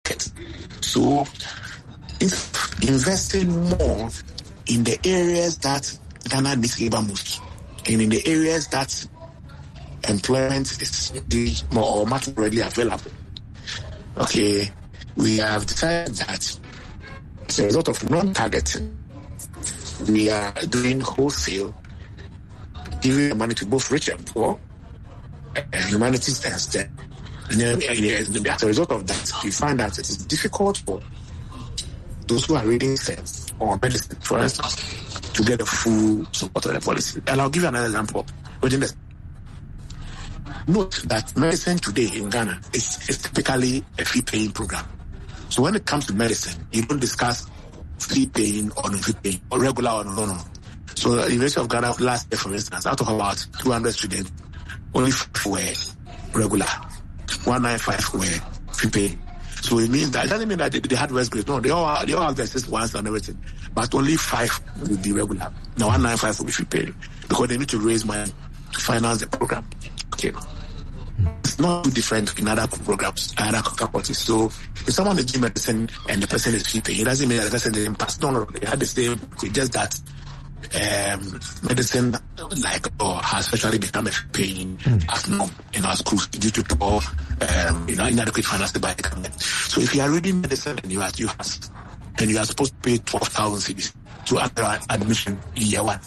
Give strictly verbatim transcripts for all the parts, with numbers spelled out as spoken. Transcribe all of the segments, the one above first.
market. So investing more in the areas that Ghana needs labor most, and in the areas that employment is more or much readily available. Okay, we have decided that as a result of non-targeting, we are doing wholesale, giving the money to both rich and poor, and humanities and STEM. And then, as a result of that, we find that it is difficult for those who are reading science or medicine, for instance, to get the full support of the policy. And I'll give you another example. Within the Note that medicine today in Ghana is, is typically a fee-paying program. So when it comes to medicine, you don't discuss fee-paying or non-fee-paying, or regular or no, no. So the University of Ghana last year, for instance, out of about two hundred students, only five were regular. one ninety-five were fee-paying. So it means that, it doesn't mean that they, they had worse grades. No, they all, they all have their assist once and everything. But only five will be regular. Now one ninety-five will be fee-paying because they need to raise money to finance the program. Okay. It's not too different in other programs, other faculties. So if someone is doing medicine and the person is fee-paying, it doesn't mean that the person didn't pass. No, no, they had the same, it's just that um, medicine, like, or has actually become a fee-paying mm. as norm in our schools due to poor, um, you know, inadequate financing by the government. So if you are reading medicine and you are, you have, and you are supposed to pay twelve thousand cedis to under admission in year one,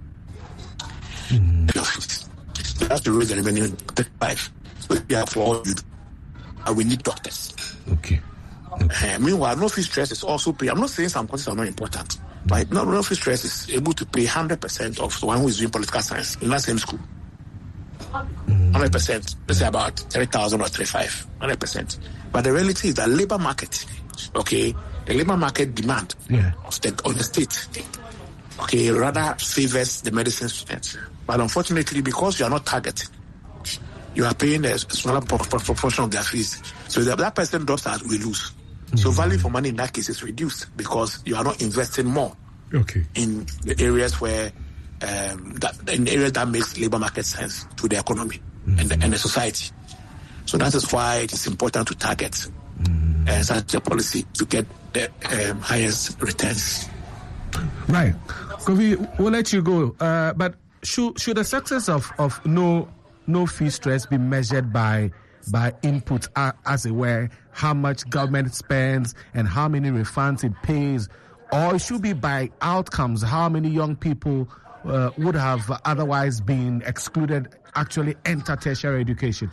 mm. you have to raise the revenue to thirty-five. So therefore, you, uh, we need doctors. Okay. okay. Uh, meanwhile, no fee stress is also pay. I'm not saying some courses are not important, but no, no fee stress is able to pay one hundred percent of the one who is doing political science in that same school. one hundred percent. Let's say about three thousand or thirty-five. one hundred percent. But the reality is that labor market, okay, the labor market demand yeah. of the, of the state, okay, rather favors the medicine students. But unfortunately, because you are not targeted, you are paying a smaller proportion of their fees. So if that person drops out, we lose. Mm-hmm. So value for money in that case is reduced because you are not investing more okay. in the areas where, um, that, in areas that makes labor market sense to the economy mm-hmm. and, the, and the society. So that is why it is important to target mm-hmm. uh, such a policy to get the um, highest returns. Right. Kofi, we'll let you go. Uh, but should, should the success of, of no no fee stress be measured by by input, uh, as it were, how much government spends and how many refunds it pays, or it should be by outcomes, how many young people uh, would have otherwise been excluded actually enter tertiary education?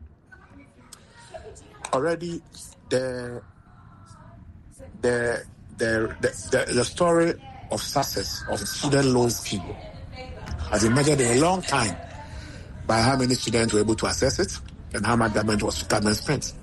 Already, the the the the, the, the story of success of student loan scheme has been measured in a long time by how many students were able to access it and how much government was government spent.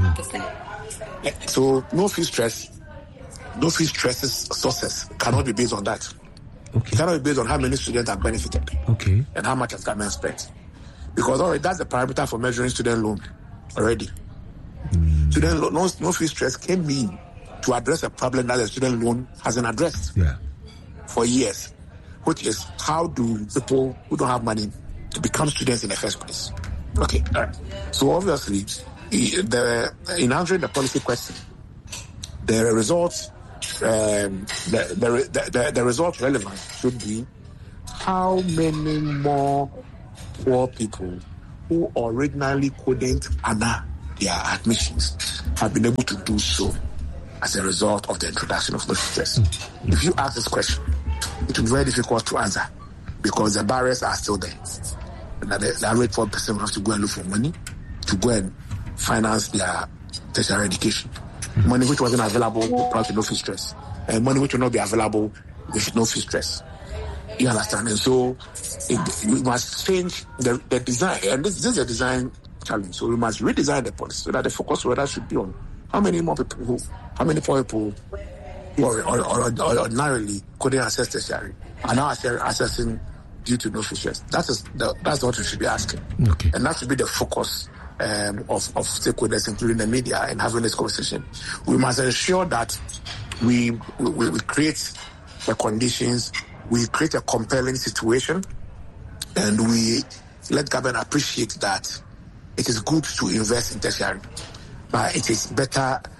Mm-hmm. So no fee stress, no fee stresses sources cannot be based on that. Okay. It cannot be based on how many students have benefited. Okay. And how much has government spent. Because already that's the parameter for measuring student loan already. Mm. Student loan, no, no fee stress came in to address a problem that the student loan hasn't addressed yeah. for years, which is how do people who don't have money to become students in the first place. Okay. All right. So obviously, the, in answering the policy question, the results, um, the, the, the, the result relevant should be how many more poor people who originally couldn't honor their admissions have been able to do so as a result of the introduction of no stress. Mm-hmm. If you ask this question, it will be very difficult to answer because the barriers are still there. That the, the average poor person will have to go and look for money to go and finance their tertiary education. Mm-hmm. Money which wasn't available with no fee stress. And money which will not be available with no fee stress. You understand? And so it, we must change the, the design. And this, this is a design challenge. So we must redesign the policy so that the focus rather should be on how many more people who, how many poor people who or, or, or, or ordinarily couldn't access tertiary are now accessing due to no fee stress. That is the, that's what we should be asking. Okay. And that should be the focus um, of, of stakeholders, including the media, in having this conversation. We must ensure that we, we, we create the conditions, we create a compelling situation, and we let government appreciate that it is good to invest in tertiary, but it is better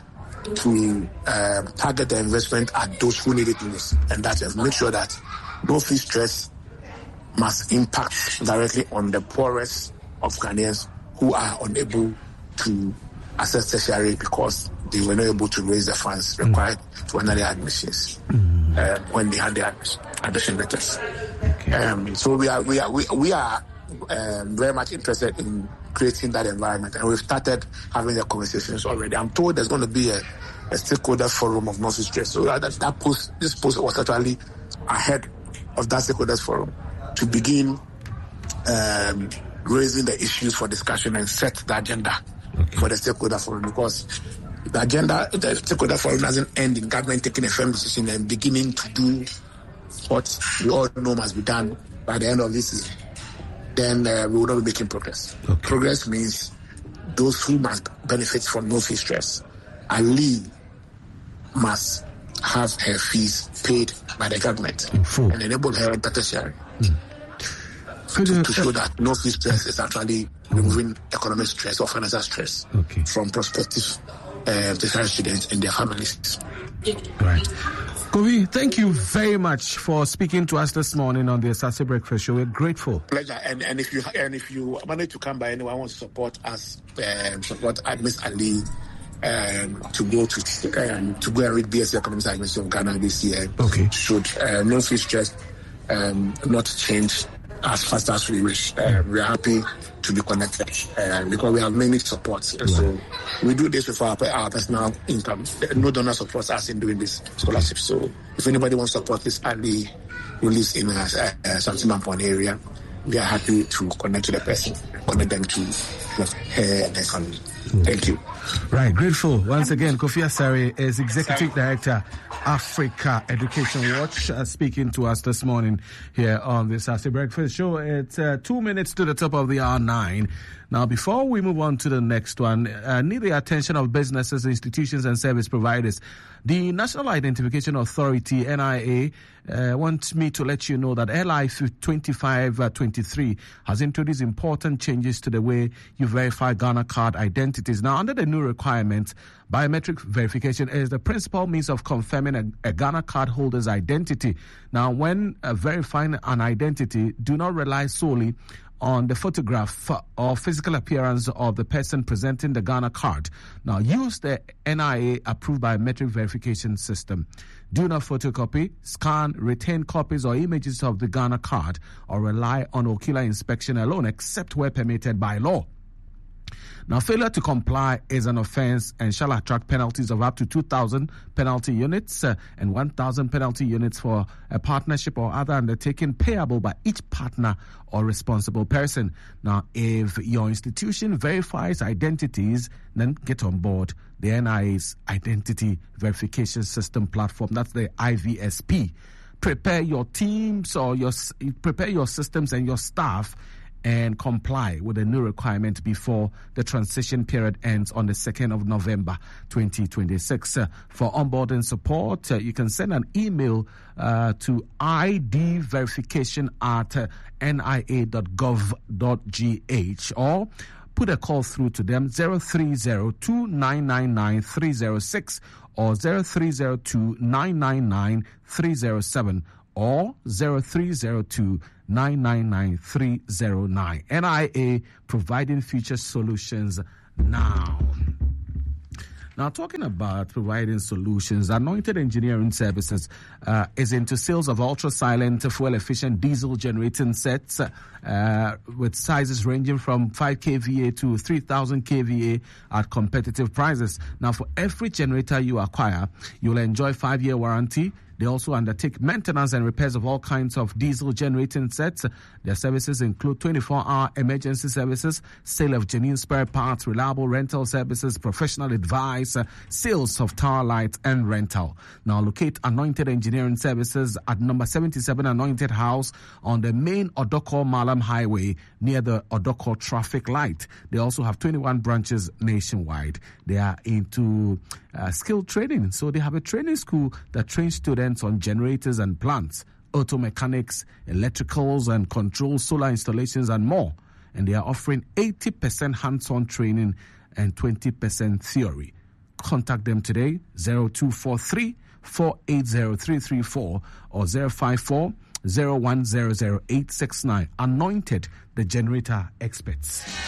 to um, target the investment at those who need it most, and that is make sure that no fee stress must impact directly on the poorest of Ghanaians who are unable to access tertiary because they were not able to raise the funds required mm. to enter their admissions mm. uh, when they had their admission, admission letters. Okay. Um, so we are we are we, we are um, very much interested in creating that environment, and we've started having the conversations already. I'm told there's going to be a, a stakeholder forum of no fee stress. So that, that post, this post was actually ahead of that stakeholders forum to begin um, raising the issues for discussion and set the agenda okay. for the stakeholder forum, because the agenda, the stakeholder forum doesn't end in government taking a firm decision and beginning to do what we all know must be done by the end of this season. Then uh, we will not be making progress. Okay. Progress means those who must benefit from no fee stress. Ali must have her fees paid by the government and enable her enter tertiary. Mm. To, to show that no fee stress is actually removing economic stress or financial stress okay. from prospective uh, tertiary students and their families. Right. Kofi, thank you very much for speaking to us this morning on the Asase Breakfast Show. We're grateful. Pleasure. And and if you and if you manage to come by, anyone wants to support us, um, support Miss Ali um, to go to um, to go and read B S c Economics at University of Ghana this year. Okay. Should uh, no fee stress um, not change as fast as we wish. Uh, we are happy to be connected uh, because we have many supports. Right. So we do this with our, our personal income. No donor supports us in doing this scholarship. So if anybody wants to support this early release in a uh, uh, Samson Mampon area, we are happy to connect to the person, connect them to her and her family. Thank you. Right, grateful. Once again, Kofi Asare is Executive Director, Africa Education Watch, uh, speaking to us this morning here on the Asase Breakfast Show. It's uh, two minutes to the top of the hour nine. Now, before we move on to the next one, I uh, need the attention of businesses, institutions, and service providers. The National Identification Authority, N I A, uh, wants me to let you know that L I twenty-five twenty-three has introduced important changes to the way you verify Ghana card identities. Now, under the new requirements, biometric verification is the principal means of confirming a, a Ghana card holder's identity. Now, when uh, verifying an identity, do not rely solely on the photograph or physical appearance of the person presenting the Ghana card. Now, use the N I A approved biometric verification system. Do not photocopy, scan, retain copies or images of the Ghana card or rely on ocular inspection alone, except where permitted by law. Now, failure to comply is an offense and shall attract penalties of up to two thousand penalty units uh, and one thousand penalty units for a partnership or other undertaking payable by each partner or responsible person. Now, if your institution verifies identities, then get on board the N I A's Identity Verification System platform. That's the I V S P. Prepare your teams or your prepare your systems and your staff and comply with the new requirement before the transition period ends on the second of November twenty twenty-six. Uh, for onboarding support, uh, you can send an email uh, to idverification at uh, N I A dot gov dot G H or put a call through to them zero three zero two nine nine nine three zero six or zero three zero two nine nine nine three zero seven or zero three zero two nine nine nine three zero nine. N I A providing future solutions now. Now, talking about providing solutions, Anointed Engineering Services uh, is into sales of ultra-silent, fuel-efficient diesel generating sets uh, with sizes ranging from five K V A to three thousand K V A at competitive prices. Now, for every generator you acquire, you'll enjoy five-year warranty. They also undertake maintenance and repairs of all kinds of diesel generating sets. Their services include twenty-four hour emergency services, sale of genuine spare parts, reliable rental services, professional advice, uh, sales of tower lights, and rental. Now, locate Anointed Engineering Services at number seventy-seven Anointed House on the main Odoko Malam Highway near the Odoko traffic light. They also have twenty-one branches nationwide. They are into uh, skill training. So they have a training school that trains students on generators and plants, auto mechanics, electricals and controls, solar installations, and more. And they are offering eighty percent hands-on training and twenty percent theory. contact them today, zero two four three, four eight zero, three three four or zero five four, zero one zero zero, eight six nine. Anointed, the generator experts.